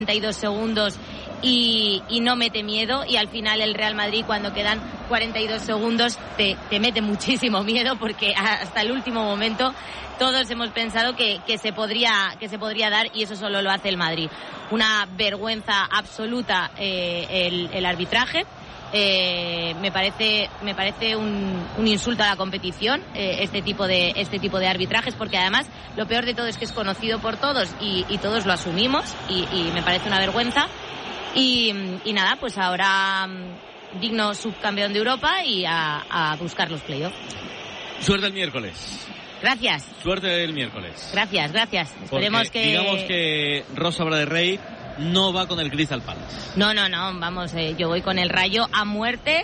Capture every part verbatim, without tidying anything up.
cuarenta y dos segundos y, y no mete miedo, y al final el Real Madrid, cuando quedan cuarenta y dos segundos, te, te mete muchísimo miedo, porque hasta el último momento todos hemos pensado que, que se podría que se podría dar, y eso solo lo hace el Madrid. Una vergüenza absoluta eh, el, el arbitraje. Eh, me parece me parece un, un insulto a la competición, eh, este tipo de este tipo de arbitrajes, porque además lo peor de todo es que es conocido por todos y, y todos lo asumimos, y, y me parece una vergüenza. Y, y nada, pues ahora digno subcampeón de Europa y a, a buscar los playoffs. Suerte el miércoles. Gracias. Suerte el miércoles. Gracias, gracias. Esperemos porque que... digamos que Rosa Bra de Rey no va con el Crystal Palace. No, no, no, vamos, eh, yo voy con el Rayo a muerte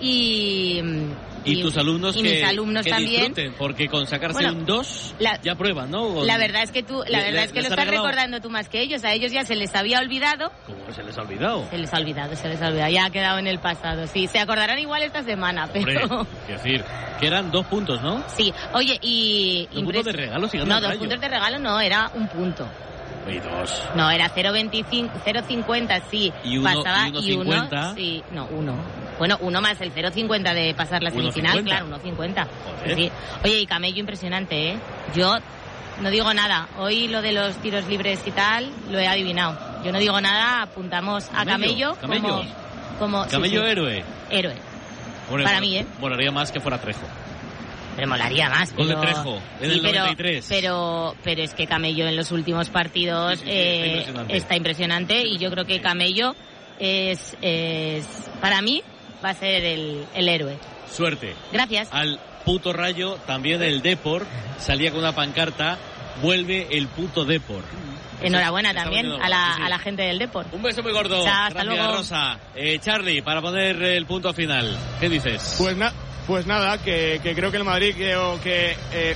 y... Y, y tus alumnos y que, mis alumnos que también, disfruten, porque con sacarse bueno, un dos la, ya prueban, ¿no? Con, la verdad es que tú, la verdad le, es que lo estás regalado... recordando tú más que ellos. A ellos ya se les había olvidado. ¿Cómo que se les ha olvidado? Se les ha olvidado, se les ha olvidado. Ya ha quedado en el pasado. Sí, se acordarán igual esta semana, pero... Hombre, es decir, que eran dos puntos, ¿no? Sí. Oye, y... ¿Dos puntos de regalo? Si no, dos puntos de regalo no, era un punto. Y dos. No, era cero veinticinco, cero cincuenta, sí. Y uno, pasaba, y uno, y uno cincuenta. Sí, no, uno. Bueno, uno más el cero cincuenta de pasar la semifinal, uno cincuenta. Claro, uno cincuenta. Sí. Oye, y Camello impresionante, ¿eh? Yo no digo nada. Hoy lo de los tiros libres y tal, lo he adivinado. Yo no digo nada, apuntamos a Camello, Camello como... como Camello sí, sí. héroe. Héroe. Bueno, para bueno, mí, ¿eh? Molaría más que fuera Trejo. Me molaría más. Gol pero... de Trejo, en sí, el pero, noventa y tres. Pero, pero es que Camello en los últimos partidos sí, sí, sí, eh, está, impresionante. está impresionante, y yo creo que Camello es, es para mí, va a ser el, el héroe. Suerte. Gracias. Al puto Rayo, también el Depor, salía con una pancarta, vuelve el puto Depor. Enhorabuena también a la, sí, sí. a la gente del Depor. Un beso muy gordo. Chao, hasta Gracias, luego. Rosa. Eh, Charlie, para poner el punto final, ¿qué dices? Pues nada. Pues nada, que, que creo que el Madrid, creo que eh,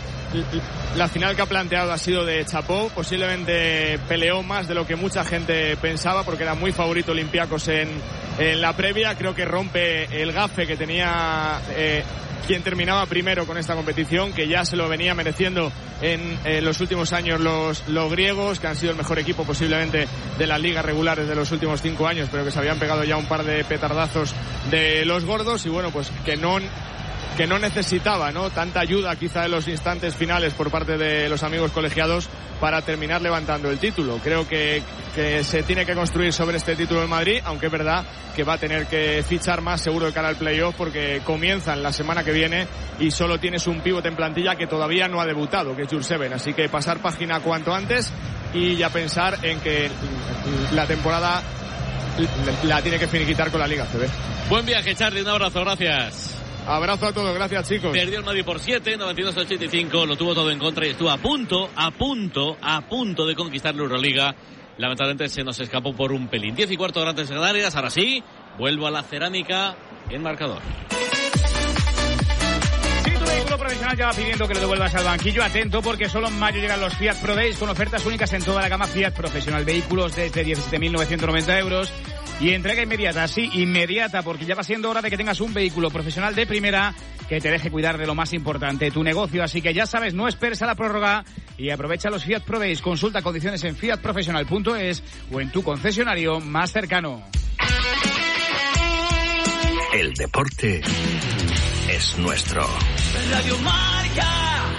la final que ha planteado ha sido de chapó. Posiblemente peleó más de lo que mucha gente pensaba, porque era muy favorito Olympiacos en, en la previa. Creo que rompe el gafe que tenía eh, quien terminaba primero con esta competición, que ya se lo venía mereciendo en, en los últimos años los, los griegos, que han sido el mejor equipo posiblemente de las ligas regulares de los últimos cinco años, pero que se habían pegado ya un par de petardazos de los gordos. Y bueno, pues que no... que no necesitaba, ¿no?, tanta ayuda quizá en los instantes finales por parte de los amigos colegiados para terminar levantando el título. Creo que, que se tiene que construir sobre este título en Madrid, aunque es verdad que va a tener que fichar más seguro de cara al playoff, porque comienzan la semana que viene y solo tienes un pívot en plantilla que todavía no ha debutado, que es Jurseven. Así que pasar página cuanto antes y ya pensar en que la temporada la tiene que finiquitar con la Liga C B. Buen viaje, Charlie, un abrazo, gracias. Abrazo a todos, gracias chicos. Perdió el Madrid por siete, noventa y dos a ochenta y cinco, lo tuvo todo en contra y estuvo a punto, a punto, a punto de conquistar la Euroliga. Lamentablemente se nos escapó por un pelín. Diez y cuarto, Grandes Canarias. Ahora sí, vuelvo a la cerámica en marcador. Si tu vehículo profesional ya va pidiendo que lo devuelvas al banquillo, atento, porque solo en mayo llegan los Fiat Pro Days con ofertas únicas en toda la gama Fiat Profesional. Vehículos desde diecisiete mil novecientos noventa euros. Y entrega inmediata, sí, inmediata, porque ya va siendo hora de que tengas un vehículo profesional de primera que te deje cuidar de lo más importante, tu negocio. Así que ya sabes, no esperes a la prórroga y aprovecha los Fiat Pro Days. Consulta condiciones en fiat profesional punto es o en tu concesionario más cercano. El deporte es nuestro. Radio Marca.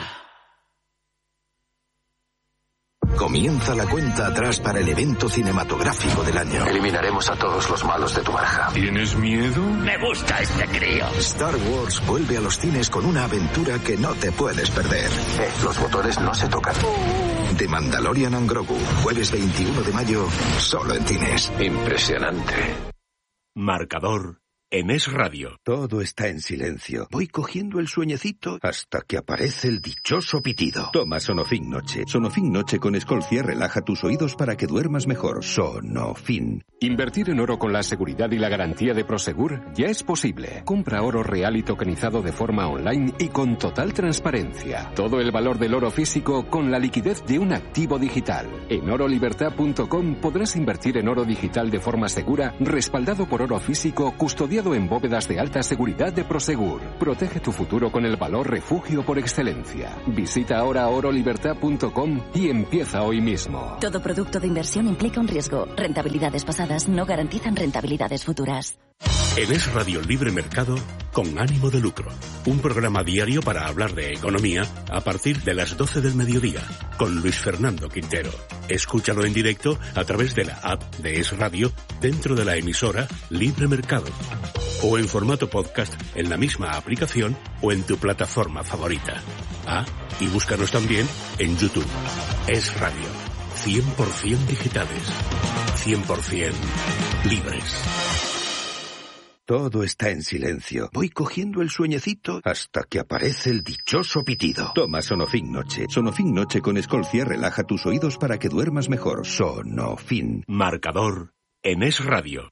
Comienza la cuenta atrás para el evento cinematográfico del año. Eliminaremos a todos los malos de tu baraja. ¿Tienes miedo? Me gusta este crío. Star Wars vuelve a los cines con una aventura que no te puedes perder. Eh, los botones no se tocan. The Mandalorian and Grogu, jueves veintiuno de mayo, solo en cines. Impresionante. Marcador. En Es Radio. Todo está en silencio. Voy cogiendo el sueñecito hasta que aparece el dichoso pitido. Toma Sonofin Noche. Sonofin Noche con Escolcia relaja tus oídos para que duermas mejor. Sonofin. Invertir en oro con la seguridad y la garantía de Prosegur ya es posible. Compra oro real y tokenizado de forma online y con total transparencia. Todo el valor del oro físico con la liquidez de un activo digital. En oro libertad punto com podrás invertir en oro digital de forma segura, respaldado por oro físico, custodiado certificado en bóvedas de alta seguridad de Prosegur. Protege tu futuro con el valor refugio por excelencia. Visita ahora oro libertad punto com y empieza hoy mismo. Todo producto de inversión implica un riesgo. Rentabilidades pasadas no garantizan rentabilidades futuras. En Es Radio Libre Mercado, con ánimo de lucro. Un programa diario para hablar de economía a partir de las doce del mediodía, con Luis Fernando Quintero. Escúchalo en directo a través de la app de Es Radio dentro de la emisora Libre Mercado. O en formato podcast en la misma aplicación o en tu plataforma favorita. Ah, y búscanos también en YouTube. Es Radio. cien por ciento digitales. cien por ciento libres. Todo está en silencio. Voy cogiendo el sueñecito hasta que aparece el dichoso pitido. Toma Sonofin Noche. Sonofin Noche con Escolcia relaja tus oídos para que duermas mejor. Sonofin. Marcador en Es Radio.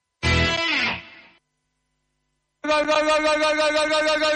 Gol, gol, gol, gol, gol, gol, gol, gol, gol,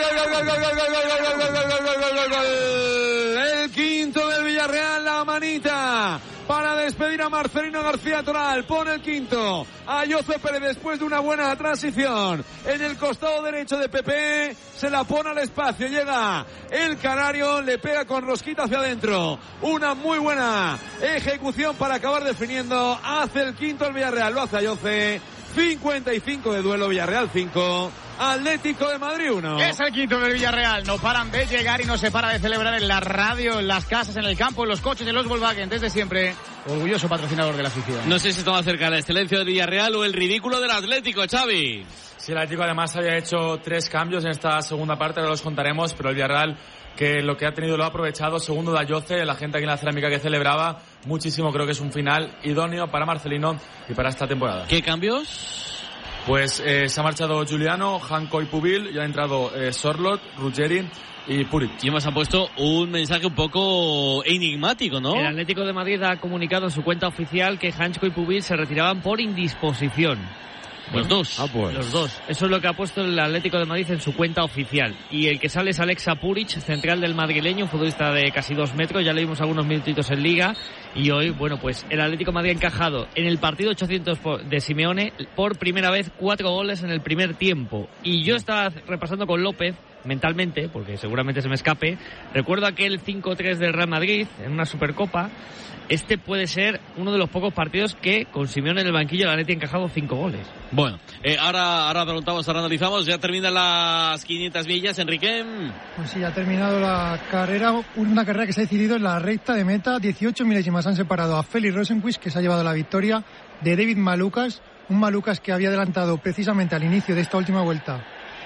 gol, gol, el quinto del Villarreal, la manita para despedir a Marcelino García Toral. Pone el quinto a José Pérez después de una buena transición en el costado derecho de Pepe. Se la pone al espacio, llega el canario, le pega con rosquita hacia adentro. Una muy buena ejecución para acabar definiendo. Hace el quinto el Villarreal, lo hace a José. cincuenta y cinco de duelo, Villarreal cinco, Atlético de Madrid uno. Es el quinto del Villarreal. No paran de llegar y no se para de celebrar en la radio, en las casas, en el campo, en los coches, en los Volkswagen. Desde siempre, orgulloso patrocinador de la afición. No sé si estamos cerca de la excelencia del Villarreal o el ridículo del Atlético, Xavi. Sí, el Atlético además había hecho tres cambios en esta segunda parte, ahora los contaremos, pero el Villarreal, que lo que ha tenido lo ha aprovechado. Segundo de Ayoce, la gente aquí en la cerámica que celebraba muchísimo. Creo que es un final idóneo para Marcelino y para esta temporada. ¿Qué cambios? Pues eh, se ha marchado Giuliano, Hanco y Pubil, y ha entrado eh, Sorlot, Ruggeri y Puric. Y hemos puesto un mensaje un poco enigmático, ¿no? El Atlético de Madrid ha comunicado en su cuenta oficial que Hanco y Pubil se retiraban por indisposición. Los dos. Ah, pues. Los dos. Eso es lo que ha puesto el Atlético de Madrid en su cuenta oficial. Y el que sale es Alexa Puric, central del madrileño, un futbolista de casi dos metros. Ya le vimos algunos minutitos en Liga. Y hoy, bueno, pues el Atlético de Madrid ha encajado en el partido ochocientos de Simeone por primera vez cuatro goles en el primer tiempo. Y yo estaba repasando con López mentalmente, porque seguramente se me escape. Recuerdo aquel cinco tres del Real Madrid en una Supercopa. Este puede ser uno de los pocos partidos que con Simeone en el banquillo el Atleti ha encajado cinco goles. Bueno, eh, ahora, ahora preguntamos, ahora analizamos. Ya terminan las quinientas millas, Enrique. Pues sí, ha terminado la carrera, una carrera que se ha decidido en la recta de meta. dieciocho milésimas han separado a Félix Rosenqvist, que se ha llevado la victoria, de David Malukas. Un Malukas que había adelantado precisamente al inicio de esta última vuelta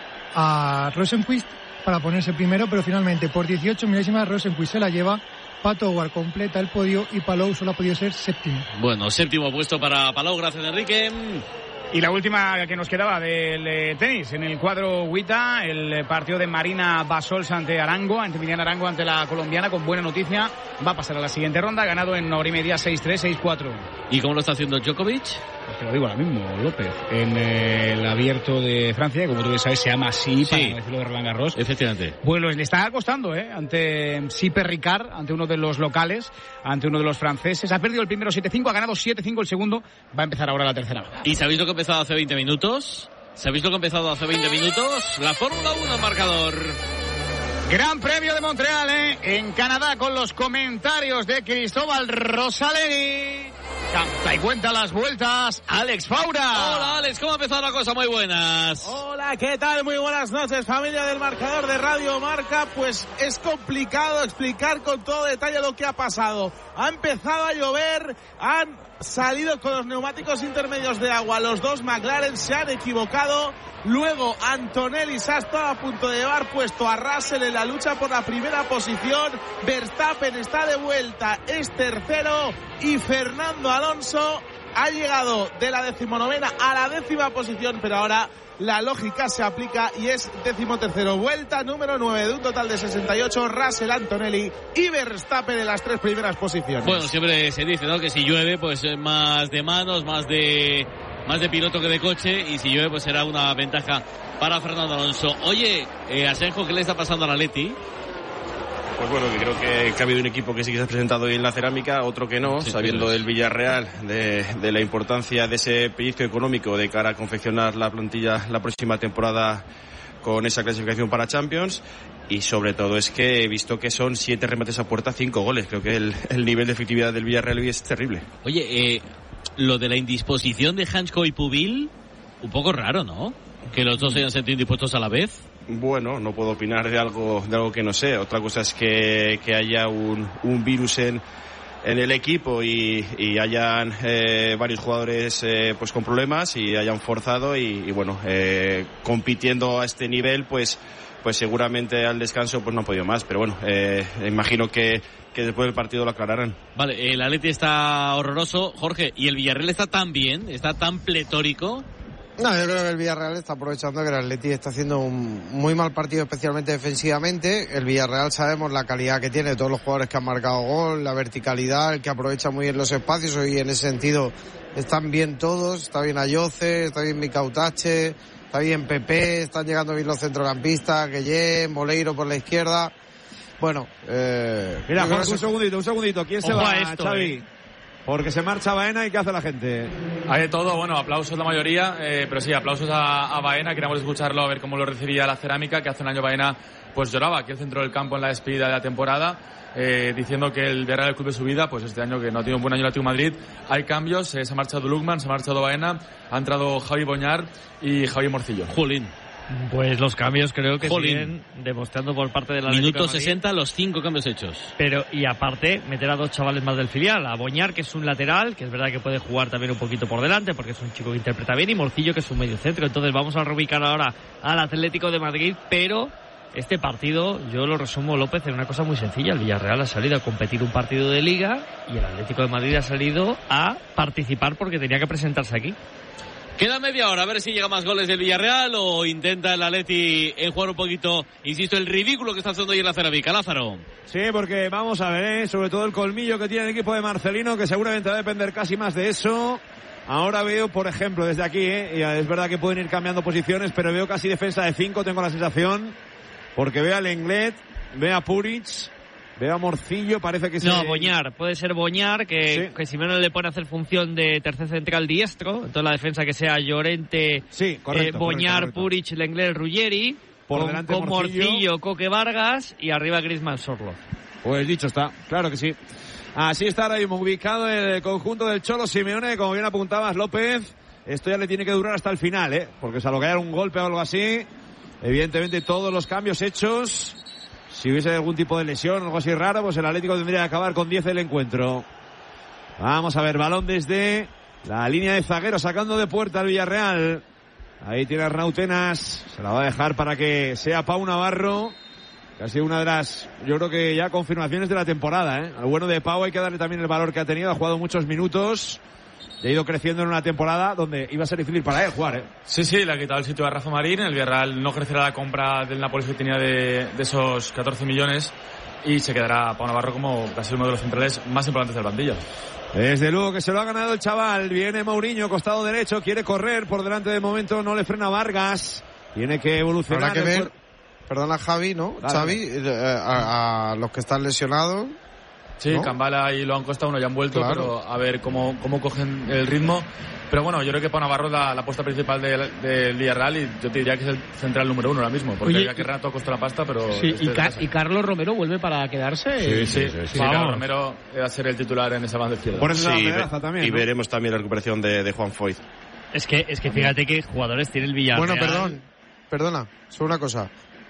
a Rosenqvist para ponerse primero, pero finalmente por dieciocho milésimas Rosenqvist se la lleva. Pato Howard completa el podio y Palou solo ha podido ser séptimo. Bueno, séptimo puesto para Palou, gracias Enrique. Y la última que nos quedaba del eh, tenis, en el cuadro Huita, el eh, partido de Marina Basols ante Arango, ante Miriam Arango ante la colombiana, con buena noticia, va a pasar a la siguiente ronda, ganado en una hora y media, seis tres, seis cuatro. ¿Y cómo lo está haciendo Djokovic? Pues te lo digo ahora mismo, López, en eh, el abierto de Francia, como tú bien sabes, se llama así, sí, para no decirlo de Roland Garros. Efectivamente. Bueno, le está costando, ¿eh? Ante Siper Ricard, ante uno de los locales, ante uno de los franceses. Ha perdido el primero siete cinco, ha ganado siete cinco el segundo, va a empezar ahora la tercera. ¿Y sabéis lo que ha empezado hace veinte minutos? ¿Sabéis lo que ha empezado hace veinte minutos? La Fórmula uno, marcador. Gran Premio de Montreal, ¿eh? En Canadá, con los comentarios de Cristóbal Rosalegui. Canta y cuenta las vueltas, Alex Faura. Hola, Alex, ¿cómo ha empezado la cosa? Muy buenas. Hola, ¿qué tal? Muy buenas noches, familia del marcador de Radio Marca. Pues es complicado explicar con todo detalle lo que ha pasado. Ha empezado a llover, han salido con los neumáticos intermedios de agua. Los dos McLaren se han equivocado. Luego Antonelli se ha estado a punto de llevar puesto a Russell en la lucha por la primera posición. Verstappen está de vuelta, es tercero. Y Fernando Alonso ha llegado de la decimonovena a la décima posición, pero ahora la lógica se aplica y es decimotercero. Vuelta número nueve de un total de sesenta y ocho. Russell, Antonelli y Verstappen en las tres primeras posiciones. Bueno, siempre se dice, ¿no?, que si llueve, pues más de manos, más de más de piloto que de coche, y si llueve, pues será una ventaja para Fernando Alonso. Oye, eh, Asenjo, ¿qué le está pasando a la Leti? pues bueno, que creo que, que ha habido un equipo que sí que se ha presentado hoy en la cerámica, otro que no, sí, sabiendo del Villarreal, de, de la importancia de ese pellizco económico de cara a confeccionar la plantilla la próxima temporada con esa clasificación para Champions. Y sobre todo es que he visto que son siete remates a puerta, cinco goles. Creo que el, el nivel de efectividad del Villarreal hoy es terrible. Oye, eh, lo de la indisposición de Hansko y Pubil, un poco raro, ¿no? Que los dos se hayan sentido indispuestos a la vez. Bueno, no puedo opinar de algo de algo que no sé. Otra cosa es que, que haya un, un virus en, en el equipo y, y hayan eh, varios jugadores eh, pues con problemas y hayan forzado y, y bueno, eh, compitiendo a este nivel, pues pues seguramente al descanso pues no han podido más, pero bueno, eh, imagino que, que después del partido lo aclararán. Vale, el Atleti está horroroso, Jorge, y el Villarreal está tan bien, está tan pletórico. No, yo creo que el Villarreal está aprovechando que el Atleti está haciendo un muy mal partido, especialmente defensivamente. El Villarreal sabemos la calidad que tiene, todos los jugadores que han marcado gol, la verticalidad, el que aprovecha muy bien los espacios, y en ese sentido están bien todos, está bien Ayoce, está bien Micautache, está bien Pepe, están llegando bien los centrocampistas, Guillén, Moleiro por la izquierda. Bueno, eh... Mira, Jorge, un segundito, un segundito. ¿Quién se Ojo va, a esto, Xavi? Eh. Porque se marcha Baena y ¿qué hace la gente? Hay de todo, bueno, aplausos la mayoría, eh, pero sí, aplausos a, a Baena. Queríamos escucharlo, a ver cómo lo recibía la cerámica, que hace un año Baena pues lloraba aquí al centro del campo en la despedida de la temporada, eh, diciendo que el Villarreal es el club de su vida. Pues este año, que no ha tenido un buen año el Atlético de Madrid, hay cambios, eh, se ha marchado Lukman, se ha marchado Baena, ha entrado Javi Boñar y Javi Morcillo. Jolín. Pues los cambios creo que Jolín. siguen demostrando por parte de la Minuto sesenta, los cinco cambios hechos. Pero, y aparte, meter a dos chavales más del filial. A Boñar, que es un lateral, que es verdad que puede jugar también un poquito por delante, porque es un chico que interpreta bien, y Morcillo, que es un medio centro. Entonces vamos a reubicar ahora al Atlético de Madrid, pero este partido, yo lo resumo, López, en una cosa muy sencilla. El Villarreal ha salido a competir un partido de Liga y el Atlético de Madrid ha salido a participar porque tenía que presentarse aquí. Queda media hora, a ver si llega más goles del Villarreal o intenta el Atleti en jugar un poquito, insisto, el ridículo que está haciendo hoy en la cerámica. Lázaro. Sí, porque vamos a ver, ¿eh? Sobre todo el colmillo que tiene el equipo de Marcelino, que seguramente va a depender casi más de eso. Ahora veo, por ejemplo, desde aquí, ¿eh? Y es verdad que pueden ir cambiando posiciones, pero veo casi defensa de cinco, tengo la sensación, porque veo a Lenglet, veo a Puric, veo a Morcillo, parece que... No, se... Boñar, puede ser Boñar, que, sí. que Simeone le pone a hacer función de tercer central diestro, entonces la defensa que sea Llorente, sí, correcto, eh, Boñar, correcto, correcto. Puric, Lenglet, Ruggeri, por con, delante con Morcillo. Morcillo, Coque Vargas y arriba Griezmann, Sorloth. Pues dicho está, claro que sí. Así está ahora mismo ubicado el conjunto del Cholo Simeone, como bien apuntabas, López. Esto ya le tiene que durar hasta el final, ¿eh? Porque salvo que haya un golpe o algo así, evidentemente todos los cambios hechos, si hubiese algún tipo de lesión o algo así raro, pues el Atlético tendría que acabar con diez el encuentro. Vamos a ver, balón desde la línea de zaguero, sacando de puerta al Villarreal. Ahí tiene Arnautenas, se la va a dejar para que sea Pau Navarro, que ha sido una de las, yo creo que ya confirmaciones de la temporada, ¿eh? Al bueno de Pau hay que darle también el valor que ha tenido, ha jugado muchos minutos y ha ido creciendo en una temporada donde iba a ser difícil para él jugar, ¿eh? Sí, sí, le ha quitado el sitio a Rafa Marín. El Villarreal no crecerá la compra del Nápoles que tenía de, de esos catorce millones y se quedará Pau Navarro como casi uno de los centrales más importantes del banquillo. Desde luego que se lo ha ganado el chaval. Viene Mourinho, costado derecho, quiere correr por delante, de momento no le frena Vargas, tiene que evolucionar. Habrá que ver, perdona Javi, ¿no? Dale. Xavi, a, a los que están lesionados. Sí, ¿no? Cambala y lo han costado, uno ya han vuelto, claro. Pero a ver cómo, cómo cogen el ritmo. Pero bueno, yo creo que Pau Navarro es la, la apuesta principal del de Villarreal y yo te diría que es el central número uno ahora mismo, porque ya que Renato costó la pasta, pero... Sí, este y, Ca y Carlos Romero vuelve para quedarse. Sí, sí, sí. sí, sí. Carlos Romero va a ser el titular en esa banda izquierda. Por eso sí, ve, también, y ¿no? Veremos también la recuperación de, de Juan Foyt. Es que, es que fíjate qué jugadores tiene el Villarreal. Bueno, perdón, perdona, solo una cosa.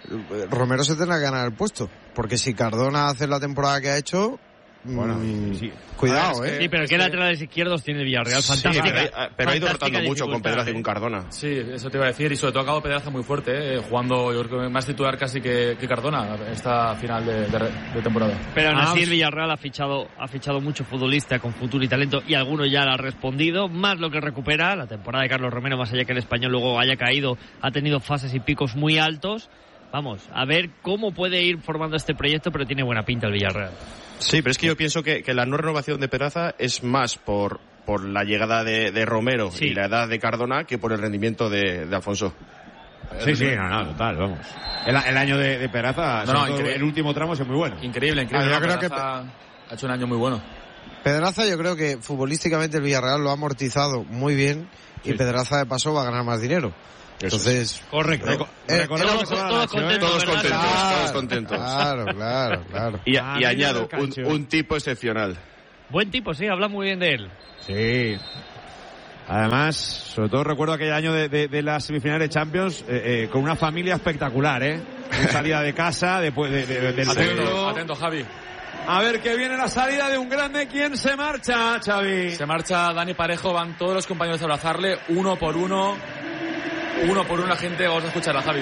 Romero se tendrá que ganar el puesto, porque si Cardona hace la temporada que ha hecho... Bueno, mm, sí. Cuidado, eh. Sí, pero ¿qué laterales izquierdos tiene el Villarreal? Fantástica. Sí, pero, pero ha ido rotando mucho con Pedraza y con Cardona. Sí, eso te iba a decir. Y sobre todo acabó Pedraza muy fuerte, eh, jugando yo creo que más titular casi que, que Cardona esta final de, de, de temporada. Pero aún así el Villarreal ha fichado, ha fichado mucho futbolista con futuro y talento y alguno ya le ha respondido. Más lo que recupera. La temporada de Carlos Romero, más allá que el español luego haya caído, ha tenido fases y picos muy altos. Vamos, a ver cómo puede ir formando este proyecto, pero tiene buena pinta el Villarreal. Sí, pero es que yo pienso que, que la no renovación de Pedraza es más por, por la llegada de, de Romero sí. y la edad de Cardona que por el rendimiento de, de Alfonso. Sí, sí, no, no, total, vamos. El, el año de, de Pedraza, no, no, el último tramo es muy bueno. Increíble, increíble. Ah, yo creo que ha hecho un año muy bueno. Pedraza, yo creo que futbolísticamente el Villarreal lo ha amortizado muy bien y sí. Pedraza de paso va a ganar más dinero. Entonces, correcto. Reco eh, todos, todos, todos, contentos, todos contentos, claro, todos contentos. Claro, claro, claro. Y, ah, y añado, un, un tipo excepcional. Buen tipo, sí, habla muy bien de él. Sí. Además, sobre todo recuerdo aquel año de, de, de las semifinales de Champions eh, eh, con una familia espectacular, ¿eh? Una salida de casa, después de, de, de, del atento, atento, Javi. A ver que viene la salida de un grande. ¿Quién se marcha, Xavi? Se marcha Dani Parejo, van todos los compañeros a abrazarle, uno por uno. Uno por uno la gente, vamos a escuchar a Javi.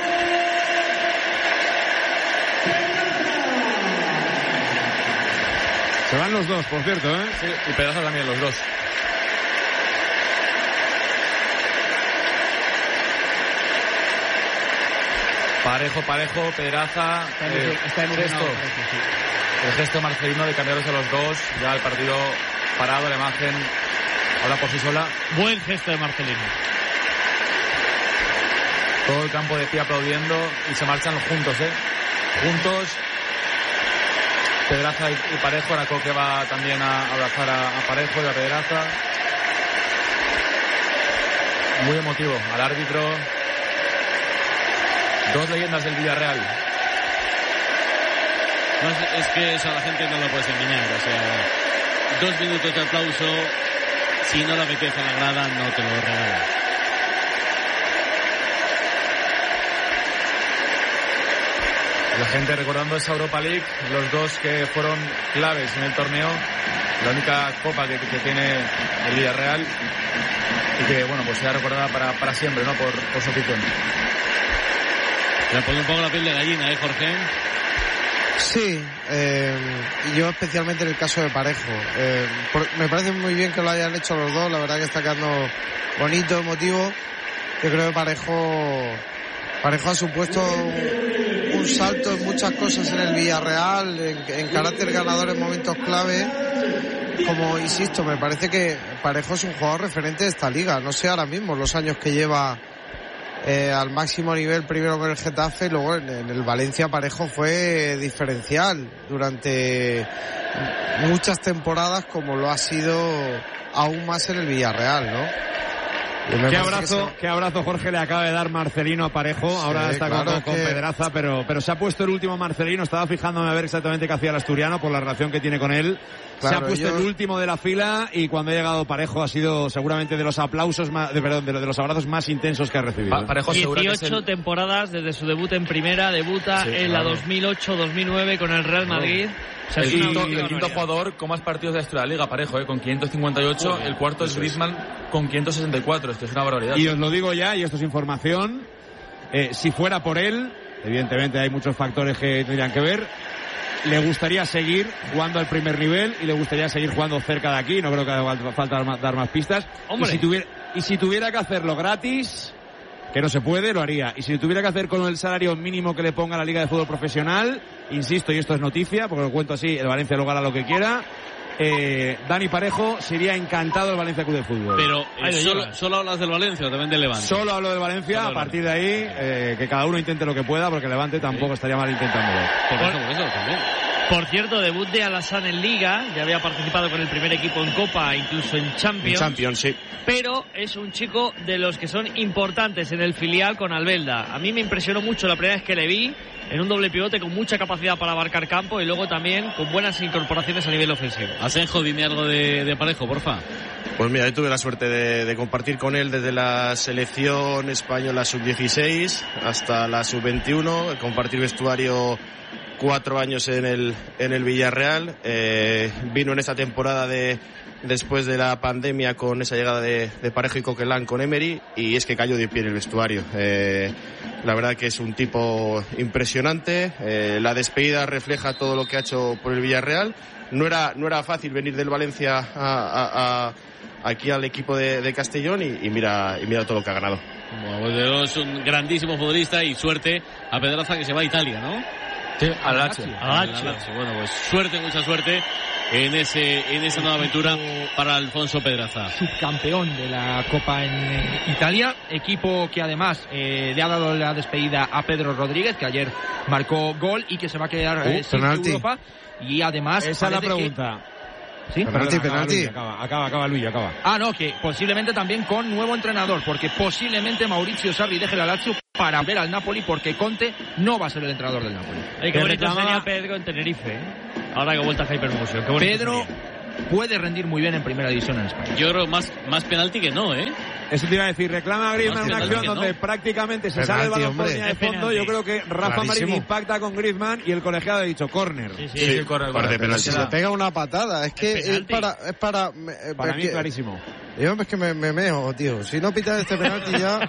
Se van los dos, por cierto, ¿eh? Sí, y Pedraza también, los dos. Parejo, Parejo, Pedraza. Está, eh, está emocionado. Gesto. El gesto marcelino de cambiarlos a los dos. Ya el partido parado, la imagen habla por sí sola. Buen gesto de Marcelino. Todo el campo de pie aplaudiendo y se marchan juntos, ¿eh? Juntos. Pedraza y, y Parejo. Ahora Coque va también a abrazar a, a Parejo y a Pedraza. Muy emotivo. Al árbitro. Dos leyendas del Villarreal. No, es, es que eso a la gente no lo puedes engañar. O sea, dos minutos de aplauso. Si no le apetece a la grada, no te lo regala. La gente recordando esa Europa League, los dos que fueron claves en el torneo, la única copa que, que tiene el Villarreal y que, bueno, pues será recordada para, para siempre, ¿no? Por, por su afición. Le pone un poco la piel de gallina, ¿eh, Jorge? Sí, eh, yo especialmente en el caso de Parejo. Eh, por, me parece muy bien que lo hayan hecho los dos, la verdad que está quedando bonito, emotivo. Yo creo que Parejo, Parejo ha supuesto un, un salto en muchas cosas en el Villarreal, en, en carácter ganador en momentos clave. Como insisto, me parece que Parejo es un jugador referente de esta liga. No sé ahora mismo los años que lleva eh, al máximo nivel, primero con el Getafe y luego en, en el Valencia. Parejo fue diferencial durante muchas temporadas, como lo ha sido aún más en el Villarreal, ¿no? Qué abrazo, se... qué abrazo Jorge le acaba de dar Marcelino a Parejo. Ahora sí, está claro con, con que... Pedraza, pero, pero se ha puesto el último Marcelino. Estaba fijándome a ver exactamente qué hacía el asturiano por la relación que tiene con él. Claro, se ha puesto yo... el último de la fila y cuando ha llegado Parejo ha sido seguramente de los aplausos más, de, perdón, de, de los abrazos más intensos que ha recibido. Pa Parejo dieciocho el... temporadas desde su debut en primera, debuta sí, en claro. la dos mil ocho dos mil nueve con el Real Madrid. O sea, el, quinto, el quinto jugador con más partidos de la historia de la Liga, Parejo, ¿eh? Con quinientos cincuenta y ocho. Uy, el cuarto es Griezmann con quinientos sesenta y cuatro. Esto es una barbaridad. Y os lo digo ya, y esto es información, eh, si fuera por él, evidentemente hay muchos factores que tendrían que ver, le gustaría seguir jugando al primer nivel y le gustaría seguir jugando cerca de aquí. No creo que haga falta dar más pistas. Hombre. Y si tuviera, y si tuviera que hacerlo gratis, que no se puede, lo haría. Y si lo tuviera que hacer con el salario mínimo que le ponga la Liga de Fútbol Profesional, insisto, y esto es noticia, porque lo cuento así, el Valencia luego hará lo que quiera, eh, Dani Parejo sería encantado el Valencia Club de Fútbol. Pero eh, solo, solo hablas del Valencia o también del Levante. Solo hablo del Valencia, solo a partir de ahí, eh, que cada uno intente lo que pueda, porque el Levante tampoco sí. estaría mal intentándolo. Por eso, por eso también. Por cierto, debut de Alassane en Liga, ya había participado con el primer equipo en Copa, incluso en Champions. En Champions, sí. Pero es un chico de los que son importantes en el filial con Albelda. A mí me impresionó mucho la primera vez que le vi, en un doble pivote con mucha capacidad para abarcar campo y luego también con buenas incorporaciones a nivel ofensivo. Asenjo, dime algo de, de Parejo, porfa. Pues mira, yo tuve la suerte de, de compartir con él desde la selección española sub dieciséis hasta la sub veintiuno, compartir vestuario cuatro años en el en el Villarreal. Eh, vino en esta temporada de después de la pandemia con esa llegada de, de Parejo y Coquelin con Emery, y es que cayó de pie en el vestuario. Eh, la verdad que es un tipo impresionante. Eh, la despedida refleja todo lo que ha hecho por el Villarreal. No era no era fácil venir del Valencia a, a, a aquí al equipo de, de Castellón y, y mira y mira todo lo que ha ganado. Bueno, es un grandísimo futbolista y suerte a Pedraza, que se va a Italia, ¿no? Sí, al Lazio. Al Lazio. Bueno, pues suerte, mucha suerte en ese en esa nueva aventura para Alfonso Pedraza. Subcampeón de la Copa en Italia, equipo que además eh, le ha dado la despedida a Pedro Rodríguez, que ayer marcó gol y que se va a quedar uh, eh, sin Europa. Y además esa es la pregunta. Que... ¿Sí? Penalti, penalti. Acaba, acaba, acaba Luis, acaba. Ah, no, que posiblemente también con nuevo entrenador, porque posiblemente Maurizio Sarri deje la Lazio para volver al Napoli, porque Conte no va a ser el entrenador del Napoli. Ay, qué bonito sería Pedro en Tenerife, ¿eh? Ahora que vuelta a Hypermotion. Qué bonito Pedro sería. Puede rendir muy bien en primera división en España. Yo creo más, más penalti que no, ¿eh? Eso te iba a decir, reclama a Griezmann una acción donde no. prácticamente se Penalti, sale el balón hombre. por línea de fondo. Penalti. Yo creo que Rafa Marín Clarísimo. impacta con Griezmann y el colegiado ha dicho córner. Sí, sí, Sí, sí. sí, corre, Pero corre, pero si penalti. le pega una patada, es que Es es penalti. para... Es para, me- eh, Para es mí que- clarísimo. Yo es que me, me meo, tío. Si no pitas este penalti ya...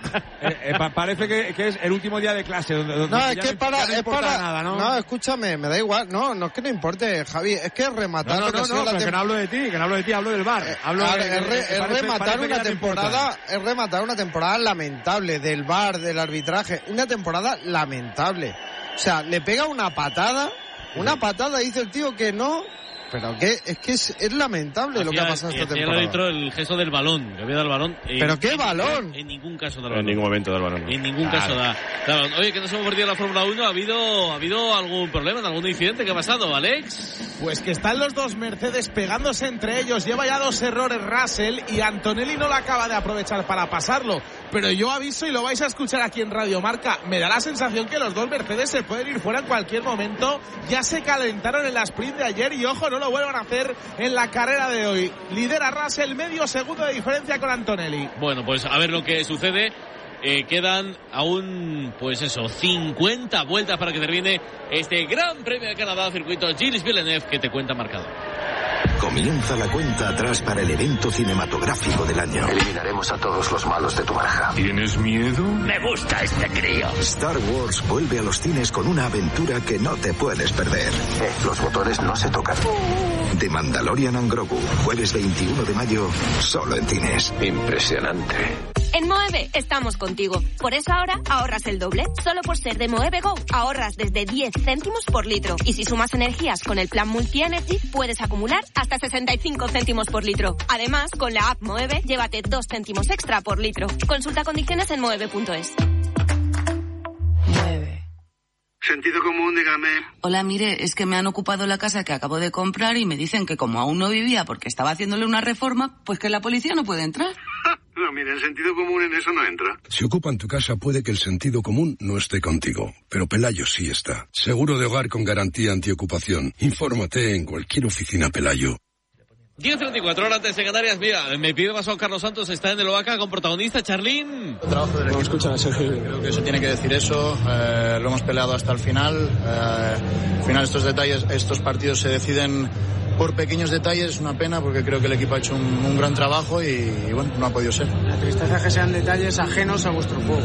Eh, eh, pa- parece que, que es el último día de clase. Donde, donde No, ya es que no, para, ya no es importa para, nada, ¿no? no, escúchame, me da igual, no, no es que no importe, Javi, es que rematar No, no, lo que no, ha sido no, la pero que tem- no hablo de ti, que no hablo de ti, hablo del VAR. Hablo Ahora, de, es, re- que es parece- rematar parece que una ya no importa. temporada, es rematar una temporada lamentable del VAR, del arbitraje, una temporada lamentable. O sea, le pega una patada, una patada, dice el tío que no, pero que es que es, es lamentable lo que ha Hacía- pasado esta hacía el temporada. árbitro el gesto del balón, que había dado el balón. En- ¿Pero qué en- balón? En ningún caso da el En balón. ningún momento del balón. En ningún Claro. caso da. da balón. Oye, que nos hemos perdido la Fórmula uno. ¿Ha habido, ¿Ha habido algún problema, algún incidente? ¿Qué ha pasado, Alex? Pues que están los dos Mercedes pegándose entre ellos. Lleva ya dos errores Russell y Antonelli no lo acaba de aprovechar para pasarlo. Pero yo aviso y lo vais a escuchar aquí en Radio Marca. Me da la sensación que los dos Mercedes se pueden ir fuera en cualquier momento. Ya se calentaron en la sprint de ayer y ojo, no lo vuelvan a hacer en la carrera de hoy. Lidera Russell, medio segundo de diferencia con Antonelli. Bueno, pues a ver lo que sucede. Eh, quedan aún, pues eso, cincuenta vueltas para que termine este Gran Premio de Canadá, circuito Gilles Villeneuve, que te cuenta marcador. Comienza la cuenta atrás para el evento cinematográfico del año. Eliminaremos a todos los malos de tu baraja. ¿Tienes miedo? Me gusta este crío. Star Wars vuelve a los cines con una aventura que no te puedes perder. Eh, los botones no se tocan. The Mandalorian and Grogu, jueves veintiuno de mayo, solo en cines. Impresionante. En Moeve estamos contigo. Por eso ahora ahorras el doble. Solo por ser de Moeve Go ahorras desde diez céntimos por litro. Y si sumas energías con el plan Multi Energy, puedes acumular hasta sesenta y cinco céntimos por litro. Además, con la app Moeve, llévate dos céntimos extra por litro. Consulta condiciones en moeve punto es. Mueve. Sentido común, dígame. Hola, mire, es que me han ocupado la casa que acabo de comprar y me dicen que como aún no vivía porque estaba haciéndole una reforma, pues que la policía no puede entrar. No, mire, el sentido común en eso no entra. Si ocupan tu casa puede que el sentido común no esté contigo, pero Pelayo sí está. Seguro de hogar con garantía antiocupación. Infórmate en cualquier oficina Pelayo. diez treinta y cuatro horas antes de Canarias. Mira, me pide paso Carlos Santos, está en el Oaca con protagonista Charlín. Trabajo del equipo. Escucha, Sergio. Creo que eso tiene que decir eso. Eh, lo hemos peleado hasta el final. Eh, al final estos detalles, estos partidos se deciden por pequeños detalles. Es una pena porque creo que el equipo ha hecho un, un gran trabajo y, y bueno, no ha podido ser. La tristeza es que sean detalles ajenos a vuestro juego.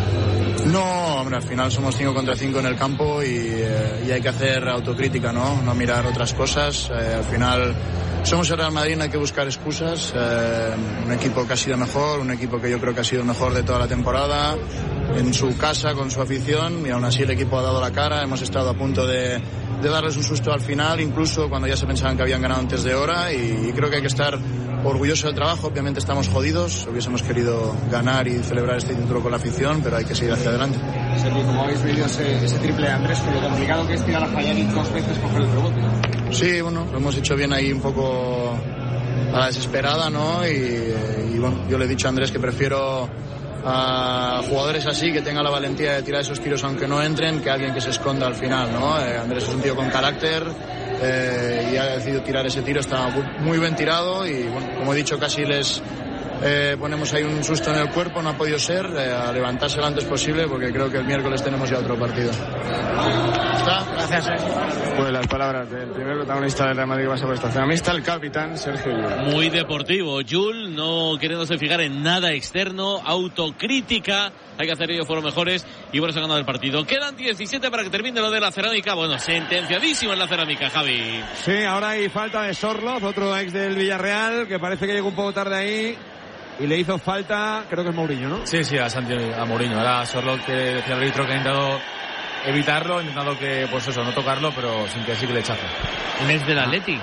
No, hombre, al final somos cinco contra cinco en el campo y, eh, y hay que hacer autocrítica, ¿no? No mirar otras cosas. Eh, al final somos el Real Madrid, no hay que buscar excusas. Eh, un equipo que ha sido mejor, un equipo que yo creo que ha sido el mejor de toda la temporada, en su casa, con su afición, y aún así el equipo ha dado la cara. Hemos estado a punto de, de darles un susto al final, incluso cuando ya se pensaban que habían ganado antes de hora, y, y creo que hay que estar orgulloso del trabajo. Obviamente estamos jodidos, hubiésemos querido ganar y celebrar este título con la afición, pero hay que seguir hacia adelante. Sergio, como habéis vivido ese, ese triple de Andrés, con lo complicado que es tirar a fallar y dos veces coger el rebote. Sí, bueno, lo hemos hecho bien ahí un poco a la desesperada, ¿no? Y, y bueno, yo le he dicho a Andrés que prefiero a jugadores así, que tengan la valentía de tirar esos tiros aunque no entren, que alguien que se esconda al final, ¿no? Eh, Andrés es un tío con carácter eh, y ha decidido tirar ese tiro, está muy bien tirado y bueno, como he dicho, casi les eh, ponemos ahí un susto en el cuerpo, no ha podido ser, eh, a levantarse lo antes posible porque creo que el miércoles tenemos ya otro partido. ¿Está? Gracias, Sergio. Pues las palabras del primer protagonista del Real Madrid que va a ser estacionamista, el capitán Sergio Llull. Muy deportivo, Jul, no queriéndose fijar en nada externo, autocrítica, hay que hacer ellos fueron mejores y por eso ha ganado el partido. Quedan diecisiete para que termine lo de la cerámica, bueno, sentenciadísimo en la cerámica, Javi. Sí, ahora hay falta de Sorloz, otro ex del Villarreal, que parece que llegó un poco tarde ahí y le hizo falta, creo que es Mourinho, ¿no? Sí, sí, a Santi, a Mourinho. Era Sorloz que decía el árbitro que ha intentado evitarlo, intentando que, pues eso, no tocarlo, pero sin que sí que le echazo. Un ex del Atleti.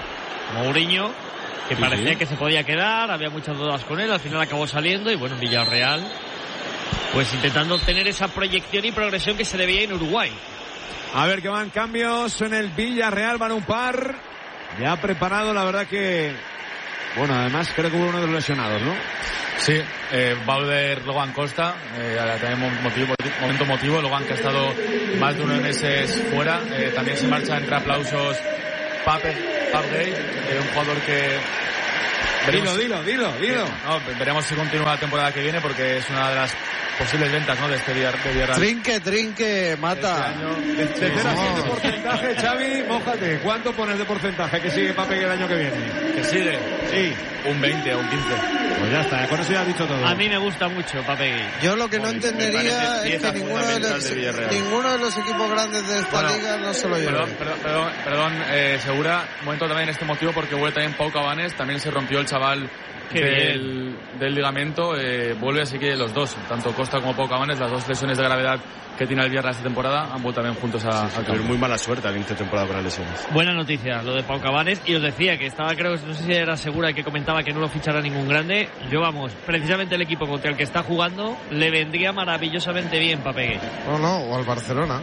Mourinho, que sí, parecía sí. que se podía quedar, había muchas dudas con él, al final acabó saliendo y bueno, Villarreal pues intentando obtener esa proyección y progresión que se le veía en Uruguay. A ver que van cambios en el Villarreal, van un par. Ya preparado, la verdad que... Bueno, además creo que hubo uno de los lesionados, ¿no? Sí, eh, va a volver Logan Costa, eh, también motivo, momento motivo, Logan que ha estado más de nueve meses fuera, eh, también se marcha entre aplausos Pape, Pape Gay, eh, un jugador que... Veremos, dilo, dilo, dilo, dilo. Eh, no, veremos si continúa la temporada que viene porque es una de las posibles ventas, ¿no?, de este Villarreal. Trinque, trinque, mata. Este de cero a siete porcentaje, Xavi, mójate. ¿Cuánto pones de porcentaje que sigue Pape el año que viene? ¿Que sigue? Sí. Un veinte o un quince. Pues ya está, con eso ya has dicho todo. A mí me gusta mucho Pape. Yo lo que no entendería es que ninguno de, los, de ninguno de los equipos grandes de esta bueno, liga no se lo lleve. Perdón, perdón, perdón, perdón eh, Segura, un momento también en este motivo porque vuelve también Pau Cabanes, también se rompió el chaval del, del ligamento, eh, vuelve así que los dos, tanto Costa como Pau Cabanes, las dos lesiones de gravedad que tiene el Villarreal esta temporada han vuelto también juntos a, sí, al campo. Muy mala suerte al inicio de temporada con las lesiones. Buena noticia lo de Pau Cabanes, y os decía que estaba, creo, no sé si era Segura el que comentaba que no lo fichará ningún grande. Yo vamos, precisamente el equipo contra el que está jugando le vendría maravillosamente bien Pape. No, no, o al Barcelona.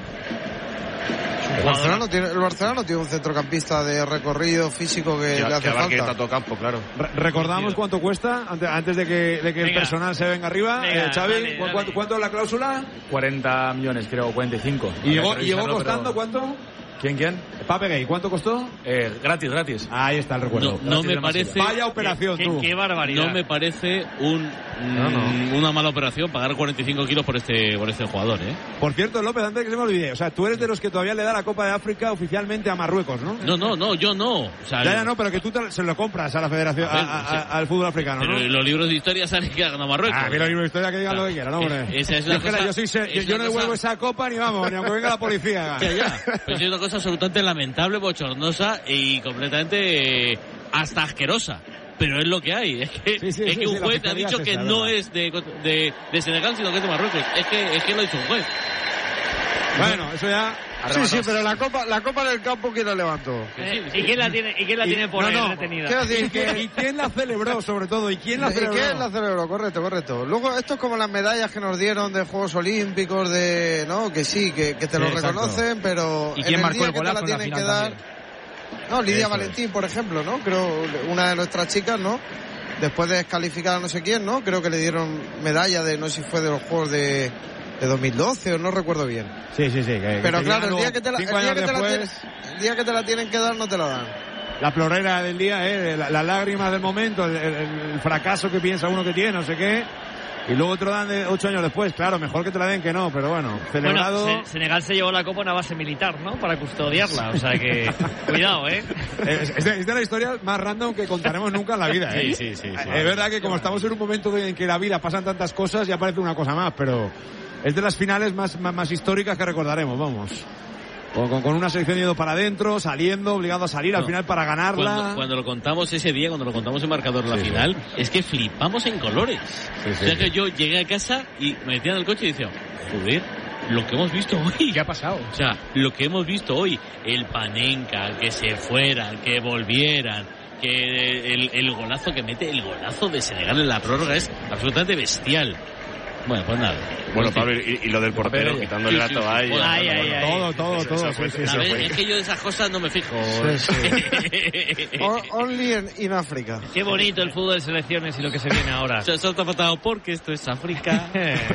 El Barcelona, no tiene, el Barcelona no tiene un centrocampista de recorrido físico que, que le hace que falta. tanto campo, claro. Re recordamos cuánto cuesta antes, antes de que, de que el personal se venga arriba. Venga, eh, Xavi, dale, ¿cu dale. ¿cuánto, ¿cuánto es la cláusula? cuarenta millones, creo, cuarenta y cinco. ¿Y llegó, y llegó costando pero... cuánto? ¿Quién, quién? Pape Gay, ¿cuánto costó? Eh, gratis, gratis. Ahí está el recuerdo. No, no me parece... Vaya operación, qué, tú. Qué, qué barbaridad. No me parece un, no, no. una mala operación pagar cuarenta y cinco kilos por este, por este jugador, ¿eh? Por cierto, López, antes de que se me olvide, o sea, tú eres de los que todavía le da la Copa de África oficialmente a Marruecos, ¿no? No, no, no, yo no. O sea, ya, ya no, pero que tú te, se lo compras a la federación, a ver, a, a, sí. al fútbol africano, pero ¿no? los libros de historia salen que hagan a Marruecos. Ah, mira los libros de historia que digan lo que quieran, hombre. Esa es una yo, cosa, yo, soy, yo, es yo no devuelvo cosa... esa copa ni vamos, ni aunque venga la policía. Ya, ya. Pero es una cosa absolutamente lamentable, bochornosa y completamente eh, hasta asquerosa. Pero es lo que hay. Es que, sí, sí, es sí, que un sí, juez ha dicho que esa, no ¿verdad? es de, de, de Senegal, sino que es de Marruecos. Es que, es que lo ha dicho un juez. Bueno, eso ya... Sí, sí, pero la copa, la copa del campo, ¿quién la levantó? Eh, ¿Y quién la tiene, y quién la y, tiene por no, ahí no, retenida? Quiero decir, que, ¿y quién la celebró, sobre todo? ¿Y quién la ¿Y celebró? quién la celebró? Correcto, correcto. Luego, esto es como las medallas que nos dieron de Juegos Olímpicos, de, ¿no? Que sí, que, que te sí, lo exacto. reconocen, pero... ¿Y quién en el marcó día el que golazo te la en la tienen final que dar... también? No, Lidia Eso Valentín, es. por ejemplo, ¿no? Creo, una de nuestras chicas, ¿no? Después de descalificar a no sé quién, ¿no? Creo que le dieron medalla de, no sé si fue de los Juegos de... de dos mil doce o no recuerdo bien. Sí, sí, sí. Que, pero que claro, el día que, te la, el, día que te la después, tienen, el día que te la tienen que dar no te la dan. La plorera del día, ¿eh? Las la lágrimas del momento, el, el, el fracaso que piensa uno que tiene, no sé qué. Y luego te lo dan de ocho años después. Claro, mejor que te la den que no, pero bueno, celebrado... Bueno, Senegal se llevó la copa a una base militar, ¿no? Para custodiarla, o sea que... cuidado, ¿eh? Es, es, de, es de la historia más random que contaremos nunca en la vida, ¿eh? Sí, sí, sí. sí es vale, verdad que como estamos en un momento en que la vida pasan tantas cosas, ya parece una cosa más, pero es de las finales más, más, más históricas que recordaremos, vamos. Con, con, con una selección yendo para adentro, saliendo, obligado a salir no, al final para ganarla. Cuando, cuando lo contamos ese día, cuando lo contamos en marcador en la sí, final, sí. es que flipamos en colores. Sí, sí, o sea que sí. yo llegué a casa y me metía en el coche y decía, joder, lo que hemos visto hoy. ¿Qué ha pasado? O sea, lo que hemos visto hoy, el Panenka, que se fueran, que volvieran, que el, el golazo que mete, el golazo de Senegal en la prórroga es absolutamente bestial. Bueno, pues nada. Bueno, Pablo, y, y lo del portero, quitándole la toalla. Ay, ay, ay. Todo, todo, todo. Sí, sí, a ver, es que yo de esas cosas no me fijo. Sí, sí. Only in, in África. Qué bonito el fútbol de selecciones y lo que se viene ahora. Eso te ha faltado porque esto es África.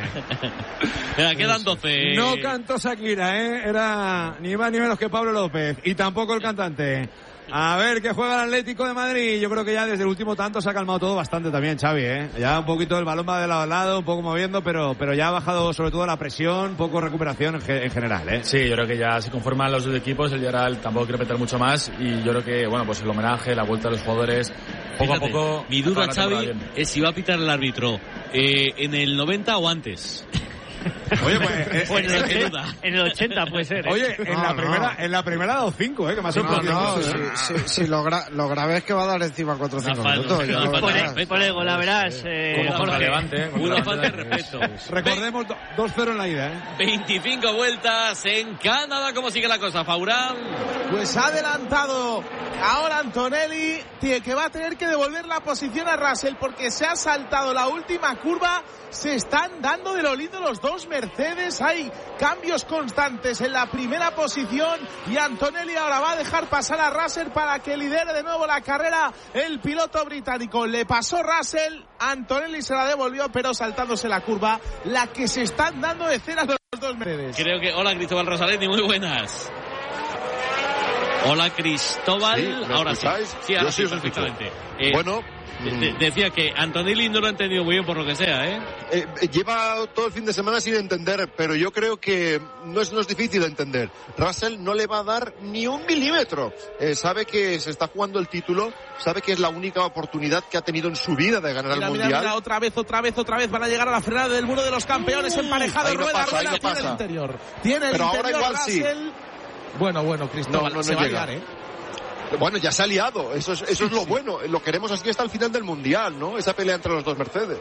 Mira, quedan doce. No cantó Shakira, ¿eh? Era ni más ni menos que Pablo López. Y tampoco el cantante. A ver, que juega el Atlético de Madrid. Yo creo que ya desde el último tanto se ha calmado todo bastante también, Xavi, ¿eh? Ya un poquito el balón va de lado a lado, un poco moviendo, pero, pero ya ha bajado sobre todo la presión, poco recuperación en, en general, ¿eh? Sí, yo creo que ya se conforman los dos equipos, el Villarreal tampoco quiere meter mucho más y yo creo que, bueno, pues el homenaje, la vuelta de los jugadores, poco Fíjate, a poco... Mi duda, Xavi, es si va a pitar el árbitro eh, en el noventa o antes. Oye, pues... Eh, o en, el ochenta, en el ochenta puede ser. ¿eh? Oye, en, no, la no. primera, en la primera ha dado cinco, ¿eh? Que me ha sorprendido. No, no, si, si, si lo, gra lo grave es que va a dar encima cuatro o cinco minutos. Polego, la verás. Eh, Como contra Levante, ¿eh? Una falta de respeto. Recordemos dos cero en la ida, ¿eh? veinticinco vueltas en Canadá. ¿Cómo sigue la cosa, Faurán? Pues ha adelantado ahora Antonelli, que va a tener que devolver la posición a Russell porque se ha saltado la última curva. Se están dando de lo lindo los dos Mercedes. Hay cambios constantes en la primera posición y Antonelli ahora va a dejar pasar a Russell para que lidere de nuevo la carrera el piloto británico. Le pasó Russell, Antonelli se la devolvió, pero saltándose la curva, la que se están dando de cera los dos Mercedes. Creo que... Hola, Cristóbal Rosaleni, muy buenas. Hola, Cristóbal. Sí, ahora escucháis? sí. Sí, ahora Yo sí, sí, os perfectamente. Eh, bueno... De, de, decía que Antonelli no lo ha entendido muy bien por lo que sea, ¿eh? ¿eh? Lleva todo el fin de semana sin entender, pero yo creo que no es, no es difícil de entender. Russell no le va a dar ni un milímetro. Eh, sabe que se está jugando el título, sabe que es la única oportunidad que ha tenido en su vida de ganar mira, el mira, Mundial. Mira, otra vez, otra vez, otra vez van a llegar a la frenada del muro de los campeones uh, emparejado. No rueda, pasa, rueda, no tiene pasa. el interior. Tiene el pero interior ahora igual Russell. Sí. Bueno, bueno, Cristóbal, no, no, se no va llega. a liar, ¿eh? Bueno, ya se ha liado, eso es, eso es lo bueno, lo queremos así hasta el final del Mundial, ¿no? Esa pelea entre los dos Mercedes.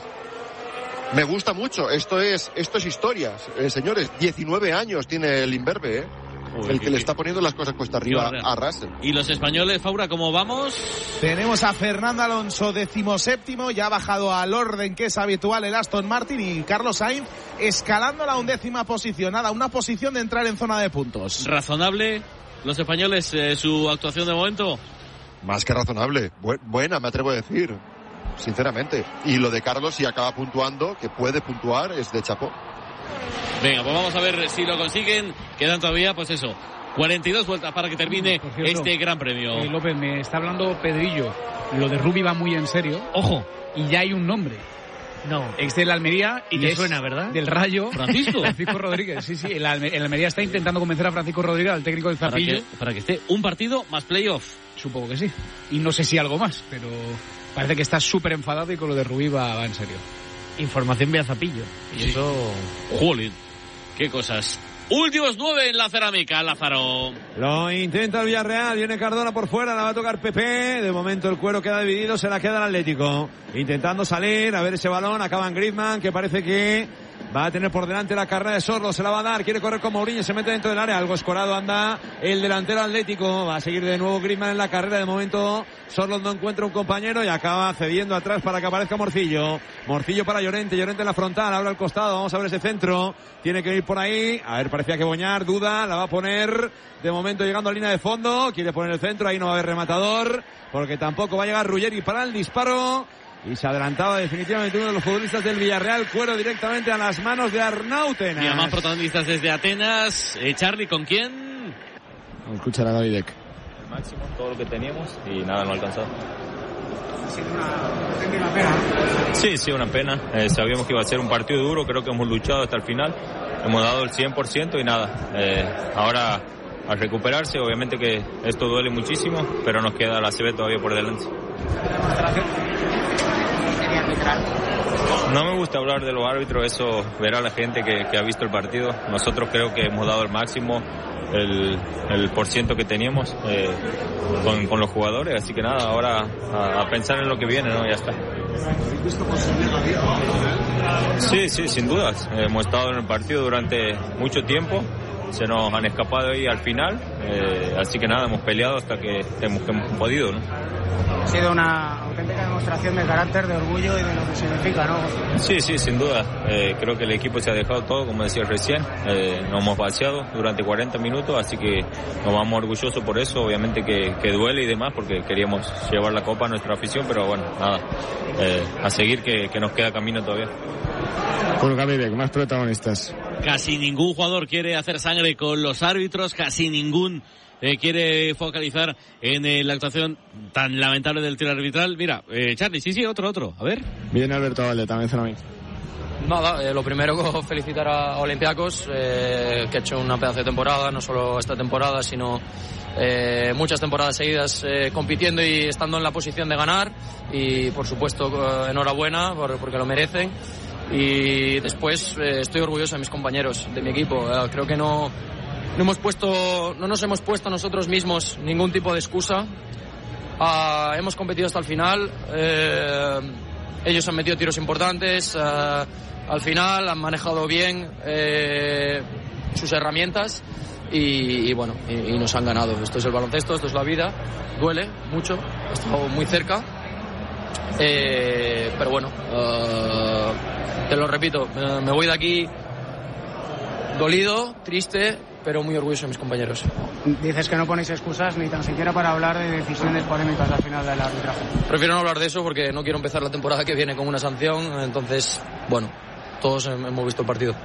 Me gusta mucho, esto es, esto es historia, eh, señores, diecinueve años tiene el imberbe, ¿eh? Uy, el que le está poniendo las cosas cuesta arriba a Russell. ¿Y los españoles, Faura, cómo vamos? Tenemos a Fernando Alonso decimoséptimo, ya ha bajado al orden que es habitual el Aston Martin, y Carlos Sainz escalando la undécima posición, nada, una posición de entrar en zona de puntos. ¿Razonable los españoles, eh, su actuación de momento? Más que razonable, Bu buena me atrevo a decir, sinceramente. Y lo de Carlos, si acaba puntuando, que puede puntuar, es de chapó. Venga, pues vamos a ver si lo consiguen. Quedan todavía, pues eso, cuarenta y dos vueltas para que termine cierto, este gran premio. Eh, López, me está hablando Pedrillo. Lo de Rubi va muy en serio. Ojo. Y ya hay un nombre. No. Ex del Almería. Y te suena, ¿verdad? Del Rayo. Francisco. Francisco Rodríguez, sí, sí. El, Alme el Almería está intentando convencer a Francisco Rodríguez, al técnico del Zapillo. Para que, para que esté un partido más playoff. Supongo que sí. Y no sé si algo más, pero parece que está súper enfadado y con lo de Rubí va, va en serio. Información vía Zapillo. Y sí. Eso... Jolín. Qué cosas. Últimos nueve en la cerámica, Lázaro. Lo intenta el Villarreal, viene Cardona por fuera, la va a tocar Pepe. De momento el cuero queda dividido, se la queda el Atlético. Intentando salir, a ver ese balón, acaba en Griezmann, que parece que va a tener por delante la carrera de Sorlo, se la va a dar, quiere correr con Mourinho, se mete dentro del área, algo escorado anda el delantero Atlético, va a seguir de nuevo Griezmann en la carrera, de momento Sorlo no encuentra un compañero y acaba cediendo atrás para que aparezca Morcillo, Morcillo para Llorente, Llorente en la frontal, ahora al costado, vamos a ver ese centro, tiene que ir por ahí, a ver, parecía que Boñar, duda, la va a poner, de momento llegando a línea de fondo, quiere poner el centro, ahí no va a haber rematador, porque tampoco va a llegar Ruggeri para el disparo. Y se adelantaba definitivamente uno de los futbolistas del Villarreal, cuero directamente a las manos de Arnautenas. Y a más protagonistas desde Atenas. Eh, Charlie, ¿con quién? Vamos a escuchar a Davidek. El máximo, todo lo que teníamos y nada, no ha alcanzado. ¿Una pena? Sí, sí, una pena. Eh, sabíamos que iba a ser un partido duro, creo que hemos luchado hasta el final. Hemos dado el cien por ciento y nada. Eh, ahora a recuperarse, obviamente que esto duele muchísimo, pero nos queda la C B todavía por delante. No me gusta hablar de los árbitros, eso verá la gente que, que ha visto el partido. Nosotros creo que hemos dado el máximo, el, el por ciento que teníamos eh, con, con los jugadores, así que nada, ahora a, a pensar en lo que viene, ¿no? Ya está. Sí, sí, sin dudas. Hemos estado en el partido durante mucho tiempo, se nos han escapado ahí al final, eh, así que nada, hemos peleado hasta que hemos, que hemos podido, ¿no? Ha sido una auténtica demostración de carácter, de orgullo y de lo que significa, ¿no? Sí, sí, sin duda. Eh, creo que el equipo se ha dejado todo, como decía recién. Eh, nos hemos vaciado durante cuarenta minutos, así que nos vamos orgullosos por eso. Obviamente que, que duele y demás, porque queríamos llevar la copa a nuestra afición, pero bueno, nada, eh, a seguir que, que nos queda camino todavía. Bueno, Gabriel, más protagonistas. Casi ningún jugador quiere hacer sangre con los árbitros, casi ningún eh, quiere focalizar en eh, la actuación tan lamentable del tiro arbitral. Mira, eh, Charlie, sí, sí, otro, otro, a ver. Bien, Alberto Valde, también Zona Mix. Nada, eh, lo primero felicitar a Olympiacos, eh, que ha hecho una pedazo de temporada, no solo esta temporada, sino eh, muchas temporadas seguidas eh, compitiendo y estando en la posición de ganar, y por supuesto eh, enhorabuena por, porque lo merecen. y después eh, estoy orgulloso de mis compañeros, de mi equipo. Eh, creo que no, no, hemos puesto, no nos hemos puesto nosotros mismos ningún tipo de excusa. Uh, hemos competido hasta el final, eh, ellos han metido tiros importantes, uh, al final han manejado bien eh, sus herramientas y, y bueno, y, y nos han ganado. Esto es el baloncesto, esto es la vida, duele mucho, he estado muy cerca, eh, pero bueno, uh, te lo repito, uh, me voy de aquí dolido, triste, pero muy orgulloso de mis compañeros. Dices que no ponéis excusas ni tan siquiera para hablar de decisiones polémicas al final del arbitraje. Prefiero no hablar de eso porque no quiero empezar la temporada que viene con una sanción, entonces, bueno, todos hemos visto el partido.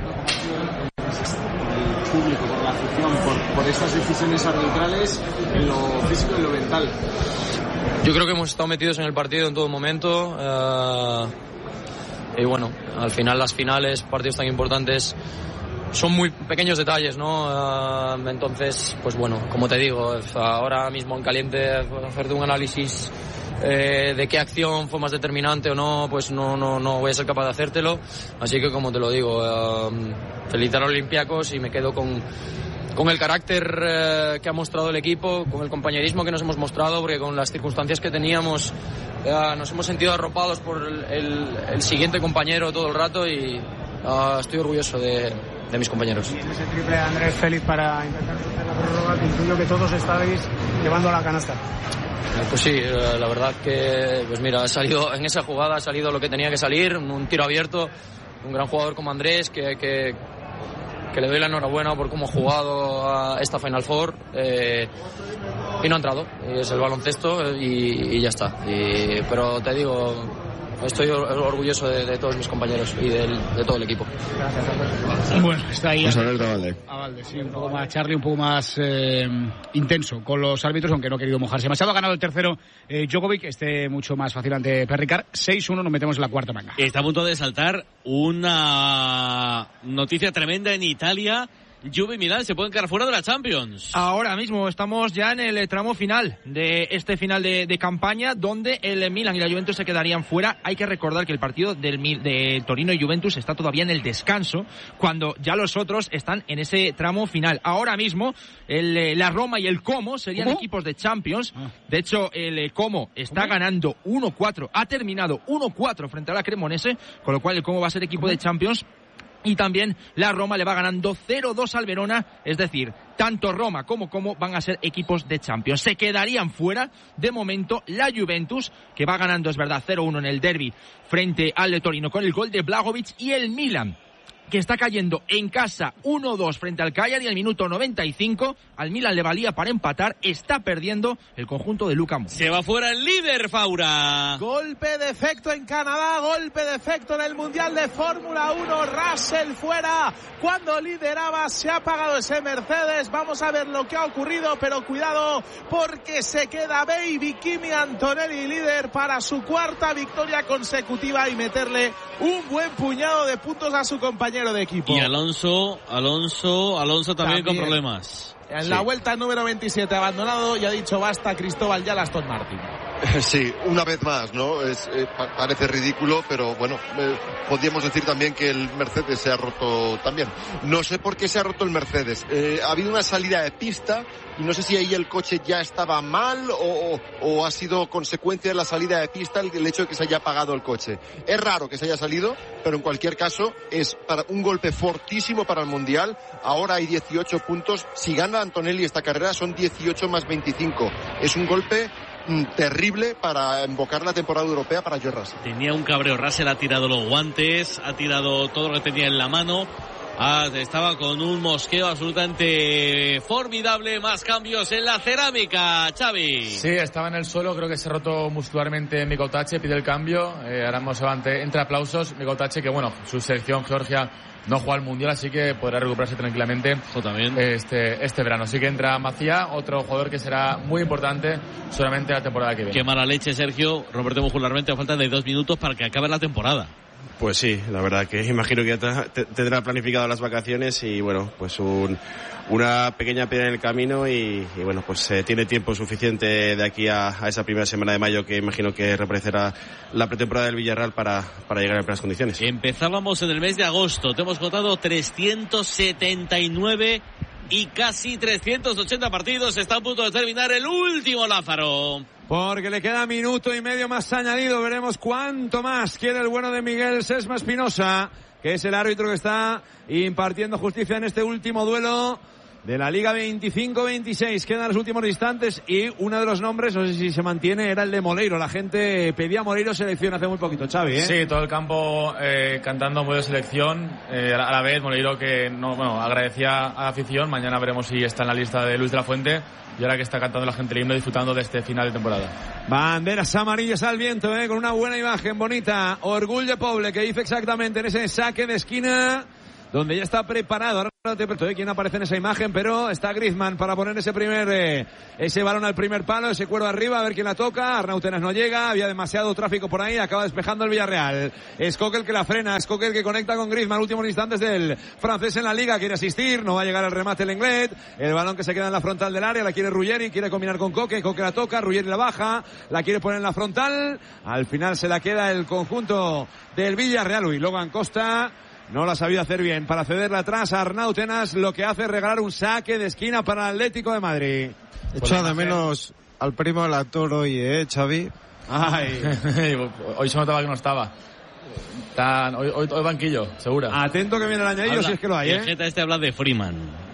El público, por la afición, por, por estas decisiones arbitrales, en lo físico y en lo mental. Yo creo que hemos estado metidos en el partido en todo momento. Uh, y bueno, al final las finales, partidos tan importantes, son muy pequeños detalles, ¿no? Uh, entonces, pues bueno, como te digo, ahora mismo en caliente hacerte un análisis eh, de qué acción fue más determinante o no, pues no, no, no voy a ser capaz de hacértelo. Así que, como te lo digo, uh, felicitar a los Olympiacos y me quedo con, con el carácter eh, que ha mostrado el equipo, con el compañerismo que nos hemos mostrado, porque con las circunstancias que teníamos uh, nos hemos sentido arropados por el, el, el siguiente compañero todo el rato y uh, estoy orgulloso de de mis compañeros. Y en ese triple de Andrés Félix para intentar hacer la prórroga, que intuyo que todos estáis llevando a la canasta. Pues sí, la verdad que, pues mira, ha salido en esa jugada, ha salido lo que tenía que salir, un tiro abierto, un gran jugador como Andrés, que, que, que le doy la enhorabuena por cómo ha jugado a esta Final Four, eh, y no ha entrado, y es el baloncesto y, y ya está. Y, pero te digo, estoy orgulloso de, de todos mis compañeros y de, de todo el equipo. Gracias. Bueno, está ahí. José Alberto Valde. A Valde, sí, un poco más, Charlie, un poco más eh, intenso con los árbitros, aunque no ha querido mojarse demasiado. Ha ganado el tercero eh, Djokovic, este mucho más fácil ante Perricard. seis uno, nos metemos en la cuarta manga. Está a punto de saltar una noticia tremenda en Italia. Juve y Milán se pueden quedar fuera de la Champions. Ahora mismo estamos ya en el tramo final de este final de, de campaña, donde el Milan y la Juventus se quedarían fuera. Hay que recordar que el partido del de Torino y Juventus está todavía en el descanso, cuando ya los otros están en ese tramo final. Ahora mismo el, la Roma y el Como serían ¿Cómo? equipos de Champions. Ah. De hecho, el Como está ¿Cómo? ganando uno cuatro, ha terminado uno cuatro frente a la Cremonese, con lo cual el Como va a ser equipo ¿Cómo? de Champions. Y también la Roma le va ganando cero dos al Verona, es decir, tanto Roma como Como van a ser equipos de Champions. Se quedarían fuera, de momento, la Juventus, que va ganando, es verdad, cero uno en el derbi frente al Torino con el gol de Blagovic, y el Milan, que está cayendo en casa uno dos frente al Cagliari al minuto noventa y cinco. Al Milan le valía para empatar, está perdiendo el conjunto de Luka Modric. Se va fuera el líder, Faura. Golpe de efecto en Canadá, golpe de efecto en el Mundial de Fórmula uno. Russell fuera cuando lideraba, se ha apagado ese Mercedes. Vamos a ver lo que ha ocurrido, pero cuidado porque se queda Baby Kimi Antonelli líder para su cuarta victoria consecutiva y meterle un buen puñado de puntos a su compañero de equipo. Y Alonso, Alonso, Alonso también, también. con problemas. En sí. la vuelta número veintisiete abandonado y ha dicho basta Cristóbal ya Aston Martin. Sí, una vez más, ¿no? Es, eh, parece ridículo, pero bueno, eh, podríamos decir también que el Mercedes se ha roto también. No sé por qué se ha roto el Mercedes. Eh, ha habido una salida de pista y no sé si ahí el coche ya estaba mal o, o, o ha sido consecuencia de la salida de pista el, el hecho de que se haya apagado el coche. Es raro que se haya salido, pero en cualquier caso es para un golpe fortísimo para el Mundial. Ahora hay dieciocho puntos. Si gana Antonelli esta carrera son dieciocho más veinticinco. Es un golpe terrible para invocar la temporada europea para George Russell. Tenía un cabreo, Russell ha tirado los guantes, ha tirado todo lo que tenía en la mano, ah, estaba con un mosqueo absolutamente formidable. Más cambios en la cerámica, Xavi. Sí, estaba en el suelo, creo que se ha roto muscularmente Mikotache, pide el cambio, eh, ahora hemos avante, entre aplausos, Mikotache, que bueno, su selección Georgia no juega al Mundial, así que podrá recuperarse tranquilamente también. Este, este verano. Así que entra Macía, otro jugador que será muy importante solamente la temporada que viene. Qué mala leche, Sergio. Romperte muscularmente a falta de dos minutos para que acabe la temporada. Pues sí, la verdad que imagino que ya te, tendrá planificado las vacaciones y bueno, pues un, una pequeña piedra en el camino y, y bueno, pues eh, tiene tiempo suficiente de aquí a, a esa primera semana de mayo que imagino que reaparecerá la pretemporada del Villarreal para, para llegar en plenas condiciones. Empezábamos en el mes de agosto, te hemos contado trescientos setenta y nueve y casi trescientos ochenta partidos. Está a punto de terminar el último, Lázaro. Porque le queda minuto y medio más añadido. Veremos cuánto más quiere el bueno de Miguel Sesma Espinosa, que es el árbitro que está impartiendo justicia en este último duelo de la Liga veinticinco veintiséis. Quedan los últimos instantes y uno de los nombres, no sé si se mantiene, era el de Moleiro. La gente pedía Moleiro selección hace muy poquito, Xavi, ¿eh? Sí, todo el campo eh, cantando Moleiro selección. Eh, a la vez, Moleiro que no, bueno, agradecía a la afición. Mañana veremos si está en la lista de Luis de la Fuente. Y ahora que está cantando la gente el himno, disfrutando de este final de temporada. Banderas amarillas al viento, ¿eh? Con una buena imagen bonita. Orgullo Poble, que dice exactamente en ese saque de esquina, donde ya está preparado. Ahora no te pregunto quién aparece en esa imagen, pero está Griezmann para poner ese primer eh, ese balón al primer palo, ese cuero arriba, a ver quién la toca. Arnautenas no llega, había demasiado tráfico por ahí, acaba despejando el Villarreal. Escoque el que la frena, Escoque el que conecta con Griezmann, últimos instantes del francés en la liga, quiere asistir, no va a llegar al remate el Lenglet. El balón que se queda en la frontal del área, la quiere Ruggeri, quiere combinar con Coque, Coque la toca, Ruggeri la baja, la quiere poner en la frontal, al final se la queda el conjunto del Villarreal. Y Logan Costa no la ha sabido hacer bien para cederla atrás a Arnautenas, lo que hace regalar un saque de esquina para el Atlético de Madrid. Echa de menos al primo del actor hoy, ¿eh, Xavi? Ay, hoy se notaba que no estaba. Tan, hoy, hoy, hoy banquillo, segura. Atento que viene el añadido, si es que lo hay, ¿eh? El Geta este habla de Freeman.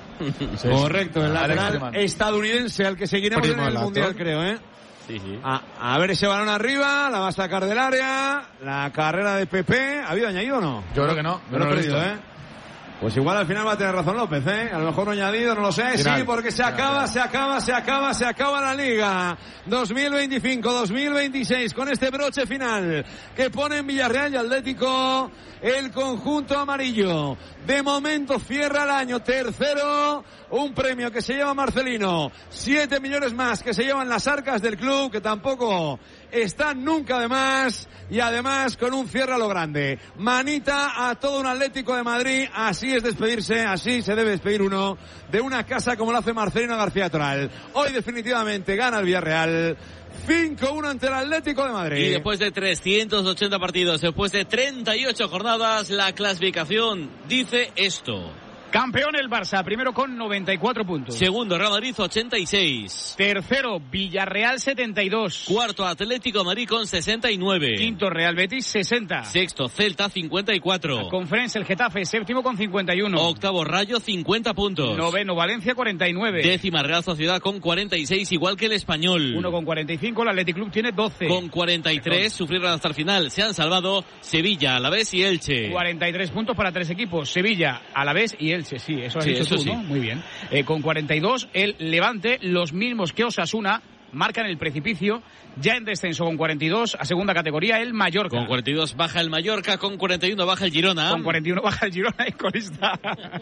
Sí, correcto, el lateral estadounidense al que seguiremos primo en el Mundial, actor, creo, ¿eh? Sí, sí. A, a ver ese balón arriba, la va a sacar del área, la carrera de Pepe. ¿Ha habido añadido o no? Yo creo que no. Yo no lo he perdido, ¿eh? Pues igual al final va a tener razón López, ¿eh? A lo mejor no añadido, no lo sé. Final. Sí, porque se acaba, final. se acaba, se acaba, se acaba la Liga dos mil veinticinco dos mil veintiséis con este broche final que pone en Villarreal y Atlético el conjunto amarillo. De momento cierra el año tercero, un premio que se lleva Marcelino, siete millones más que se llevan las arcas del club, que tampoco están nunca de más, y además con un cierre a lo grande. Manita a todo un Atlético de Madrid, así es despedirse, así se debe despedir uno de una casa como lo hace Marcelino García Toral. Hoy definitivamente gana el Villarreal. cinco uno ante el Atlético de Madrid. Y después de trescientos ochenta partidos, después de treinta y ocho jornadas, la clasificación dice esto. Campeón el Barça, primero con noventa y cuatro puntos. Segundo, Real Madrid, ochenta y seis. Tercero, Villarreal, setenta y dos. Cuarto, Atlético de Madrid con sesenta y nueve. Quinto, Real Betis, sesenta. Sexto, Celta, cincuenta y cuatro. La Conference, el Getafe, séptimo con cincuenta y uno. Octavo, Rayo, cincuenta puntos. Noveno, Valencia, cuarenta y nueve. Décima, Real Sociedad con cuarenta y seis, igual que el Español. Uno con cuarenta y cinco, el Athletic Club tiene doce. Con cuarenta y tres, Perdón. Sufrieron hasta el final. Se han salvado Sevilla, Alavés y Elche. cuarenta y tres puntos para tres equipos. Sevilla, Alavés y Elche, sí, eso es. Sí, eso tú, sí. ¿no? Muy bien. Eh, con cuarenta y dos, el Levante, los mismos que Osasuna, marcan el precipicio. Ya en descenso con cuarenta y dos, a segunda categoría, el Mallorca. Con cuarenta y dos baja el Mallorca, con cuarenta y uno baja el Girona. Con cuarenta y uno baja el Girona y colista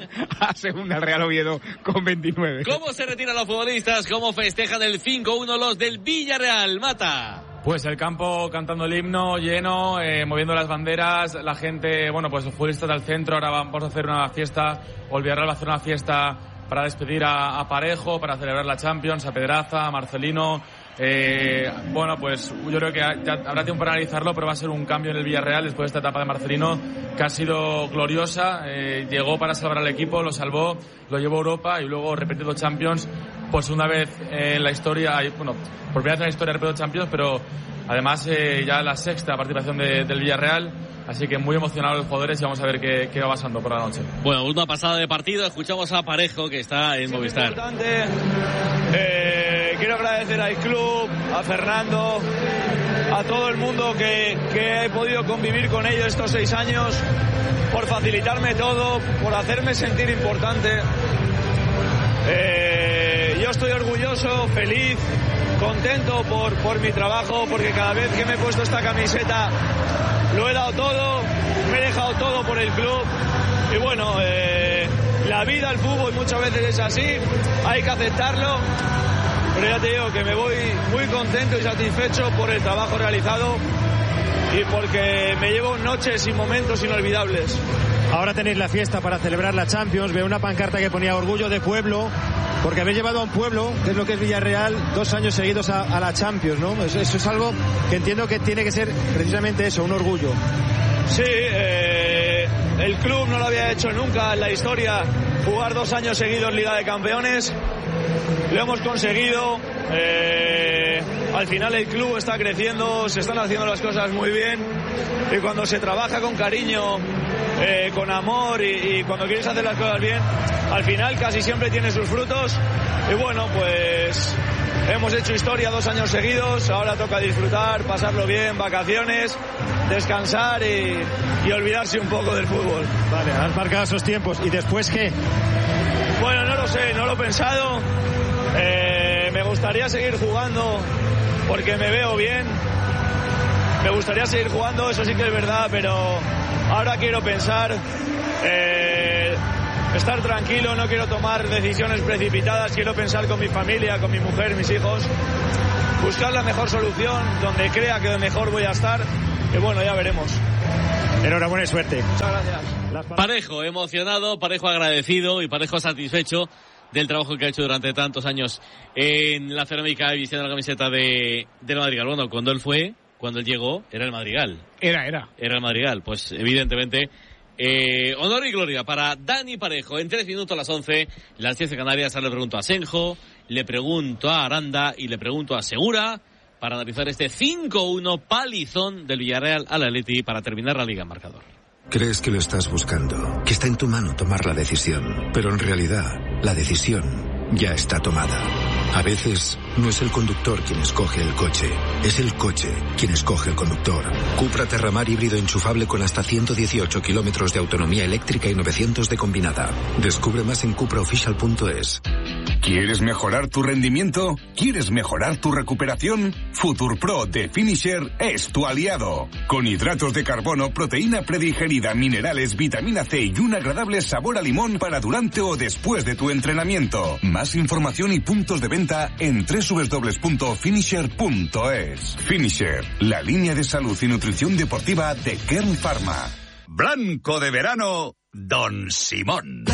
a segunda el Real Oviedo con veintinueve. ¿Cómo se retiran los futbolistas? ¿Cómo festejan el cinco uno los del Villarreal? Mata. Pues el campo cantando el himno lleno, eh, moviendo las banderas, la gente, bueno, pues los futbolistas del centro, ahora vamos a hacer una fiesta, o el Villarreal va a hacer una fiesta para despedir a, a Parejo, para celebrar la Champions, a Pedraza, a Marcelino. Eh, bueno, pues yo creo que ya habrá tiempo para analizarlo, pero va a ser un cambio en el Villarreal después de esta etapa de Marcelino, que ha sido gloriosa. Eh, llegó para salvar al equipo, lo salvó, lo llevó a Europa y luego repetido Champions por segunda vez en la historia, bueno, por primera vez en la historia repetido Champions, pero además eh, ya la sexta participación de, del Villarreal. Así que muy emocionados los jugadores y vamos a ver qué, qué va pasando por la noche. Bueno, una pasada de partido. Escuchamos a Parejo, que está en Movistar. Importante. Eh, quiero agradecer al club, a Fernando, a todo el mundo que, que he podido convivir con ellos estos seis años, por facilitarme todo, por hacerme sentir importante. Eh, yo estoy orgulloso, feliz, contento por, por mi trabajo, porque cada vez que me he puesto esta camiseta lo he dado todo, me he dejado todo por el club. Y bueno, eh, la vida, el fútbol muchas veces es así, hay que aceptarlo. Pero ya te digo que me voy muy contento y satisfecho por el trabajo realizado y porque me llevo noches y momentos inolvidables. Ahora tenéis la fiesta para celebrar la Champions. Veo una pancarta que ponía orgullo de pueblo, porque habéis llevado a un pueblo, que es lo que es Villarreal, dos años seguidos a, a la Champions, ¿no? Eso, eso es algo que entiendo que tiene que ser precisamente eso, un orgullo. Sí, eh, el club no lo había hecho nunca en la historia, jugar dos años seguidos Liga de Campeones. Lo hemos conseguido. Eh, al final el club está creciendo, se están haciendo las cosas muy bien, y cuando se trabaja con cariño, eh, con amor y, y cuando quieres hacer las cosas bien, al final casi siempre tiene sus frutos. Y bueno, pues hemos hecho historia dos años seguidos, ahora toca disfrutar, pasarlo bien, vacaciones, descansar y, y olvidarse un poco del fútbol. Vale, has marcado esos tiempos. ¿Y después qué? Bueno, no lo sé, no lo he pensado. Eh, me gustaría seguir jugando porque me veo bien. Me gustaría seguir jugando, eso sí que es verdad, pero ahora quiero pensar, eh, estar tranquilo, no quiero tomar decisiones precipitadas, quiero pensar con mi familia, con mi mujer, mis hijos, buscar la mejor solución, donde crea que mejor voy a estar, y bueno, ya veremos. Enhorabuena y suerte. Muchas gracias. Parejo emocionado, Parejo agradecido y Parejo satisfecho del trabajo que ha hecho durante tantos años en la cerámica y vistiendo la camiseta de, del Madrigal. Bueno, cuando él fue, cuando él llegó, era el Madrigal. Era, era. Era el Madrigal. Pues evidentemente, eh, honor y gloria para Dani Parejo. En tres minutos a las once, las diez de Canarias. Ahora le pregunto a Senjo, le pregunto a Aranda y le pregunto a Segura para analizar este cinco uno palizón del Villarreal al Atleti para terminar la Liga en marcador. Crees que lo estás buscando, que está en tu mano tomar la decisión, pero en realidad la decisión ya está tomada. A veces no es el conductor quien escoge el coche, es el coche quien escoge el conductor. Cupra Terramar híbrido enchufable con hasta ciento dieciocho kilómetros de autonomía eléctrica y novecientos de combinada. Descubre más en cupra official punto es. ¿Quieres mejorar tu rendimiento? ¿Quieres mejorar tu recuperación? FuturPro de Finisher es tu aliado. Con hidratos de carbono, proteína predigerida, minerales, vitamina C y un agradable sabor a limón para durante o después de tu entrenamiento. Más información y puntos de venta en doble u doble u doble u punto finisher punto es. Finisher, la línea de salud y nutrición deportiva de Kern Pharma. Blanco de verano, Don Simón.